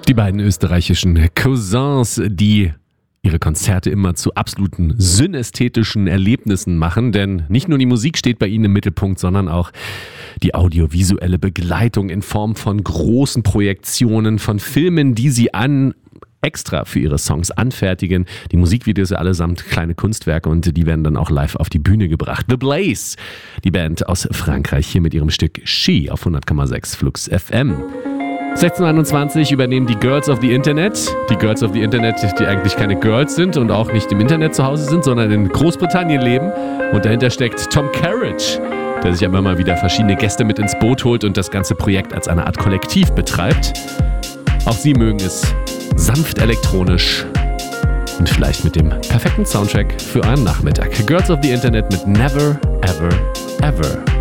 Die beiden österreichischen Cousins, die ihre Konzerte immer zu absoluten synästhetischen Erlebnissen machen, denn nicht nur die Musik steht bei ihnen im Mittelpunkt, sondern auch die audiovisuelle Begleitung in Form von großen Projektionen, von Filmen, die sie extra für ihre Songs anfertigen. Die Musikvideos sind allesamt kleine Kunstwerke und die werden dann auch live auf die Bühne gebracht. The Blaze, die Band aus Frankreich, hier mit ihrem Stück She auf 100,6 Flux FM. 1621 übernehmen die Girls of the Internet. Die Girls of the Internet, die eigentlich keine Girls sind und auch nicht im Internet zu Hause sind, sondern in Großbritannien leben. Und dahinter steckt Tom Carriage, der sich immer mal wieder verschiedene Gäste mit ins Boot holt und das ganze Projekt als eine Art Kollektiv betreibt. Auch sie mögen es sanft elektronisch und vielleicht mit dem perfekten Soundtrack für euren Nachmittag. Girls of the Internet mit Never, Ever, Ever.